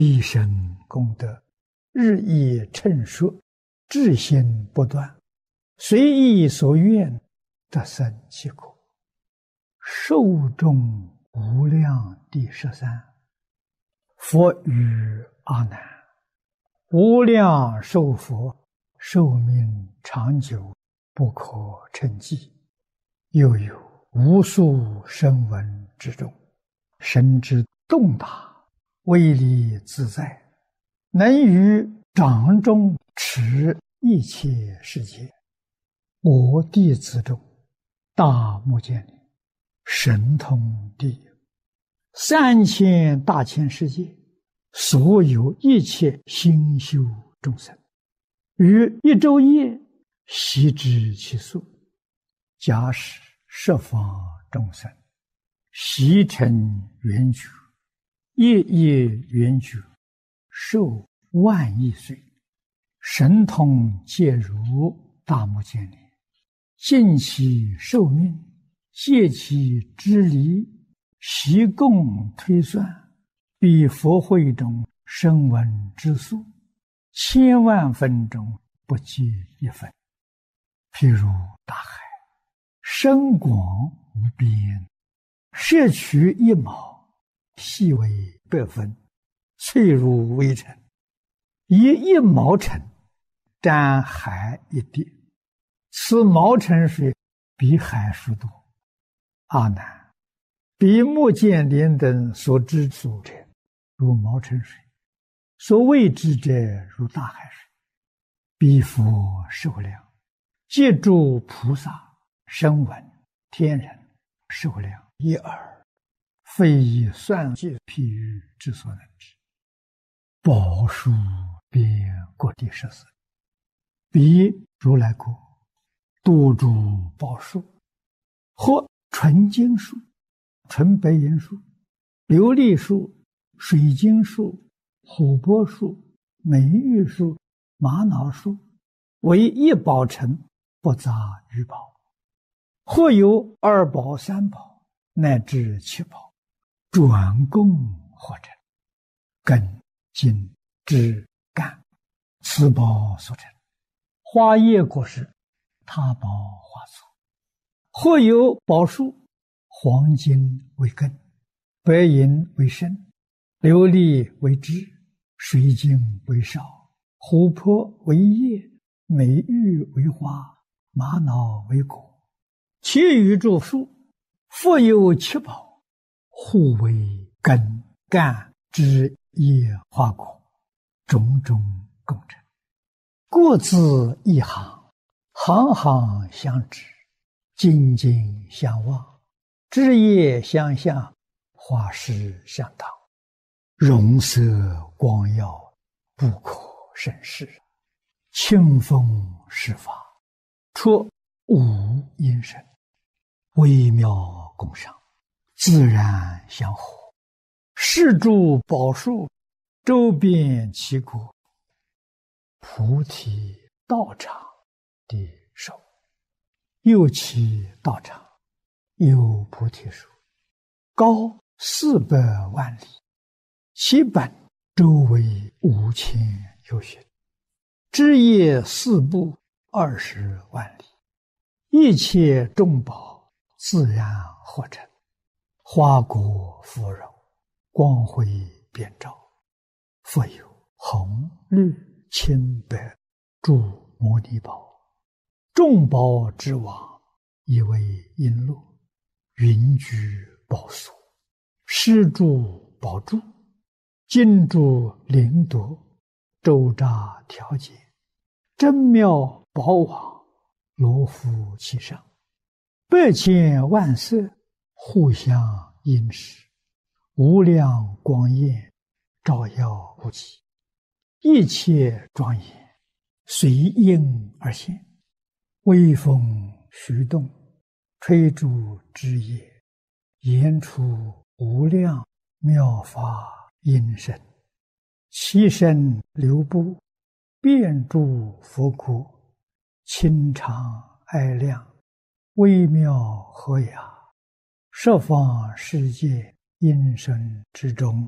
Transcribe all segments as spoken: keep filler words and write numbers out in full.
一生功德，日益称说，至心不断，随意所愿，得生其果。寿终无量第十三。佛语阿难：无量寿佛，寿命长久，不可称计。又有无数声闻之中，神之洞达，威力自在，能于掌中持一切世界。我弟子中，大目犍连神通第一，三千大千世界所有一切心修众生，于一昼夜悉知其数。假使十方众生悉成圆觉，夜夜圆觉，寿万亿岁，神通皆如大目犍连，尽其寿命，借其之离，悉共推算，比佛会中声闻之数，千万分中不计一分。譬如大海，深广无边，摄取一毛，细为百分，脆如微尘，以一毛尘沾海一滴，此毛尘水比海数多。阿难，比目犍连等所知数者，如毛尘水；所未知者，如大海水。彼佛寿量，借诸菩萨、声闻、天人寿量一耳，非以算计譬喻之所能知。宝树遍各地十四，彼如来国，多诸宝树，或纯金树、纯白银树、琉璃树、水晶树、琥珀树、美玉树、玛瑙树，为一宝城，不杂于宝。或有二宝、三宝，乃至七宝，转供或成，根、茎、枝、干，此宝所成。花叶果实，他宝花簇。或有宝树，黄金为根，白银为身，琉璃为枝，水晶为少，琥珀为叶，美玉为花，玛瑙为果。其余诸树，复有七宝，互为根、干、枝、叶、花果，种种共成。各自一行，行行相知，紧紧相望，枝叶相向，花实相当，容色光耀，不可胜视。清风施法，出无因声，微妙共赏，自然相合。是诸宝树，周遍其国。菩提道场的寿，又其道场有菩提树，高四百万里，其本周围五千由旬，枝叶四部二十万里，一切众宝自然合成，花果芙蓉，光辉遍照。复有红、绿、青、白诸摩尼宝，众宝之王，以为璎珞，云居宝所，施诸宝柱，金珠灵夺，周匝调节，真妙宝网，罗敷其上，百千万色，互相映饰，无量光焰，照耀不极，一切庄严，随应而现。微风徐动，吹竹枝叶，言出无量妙法音声，其声流布，遍诸佛国，清长哀亮，微妙和雅，十方世界音声之中，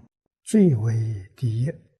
最为第一。